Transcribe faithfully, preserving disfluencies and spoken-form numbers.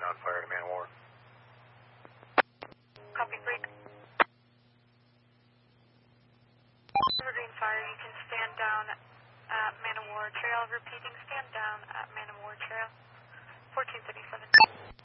on fire to Man of War. Copy, three. Evergreen Fire, you can stand down at Man of War Trail. Repeating, stand down at Man of War Trail. fourteen thirty-seven.